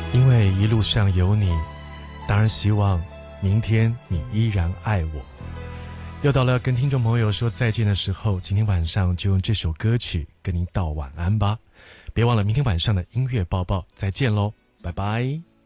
因为一路上有你，当然希望明天你依然爱我。又到了跟听众朋友说再见的时候，今天晚上就用这首歌曲跟您道晚安吧。别忘了明天晚上的音乐报报，再见喽，拜拜。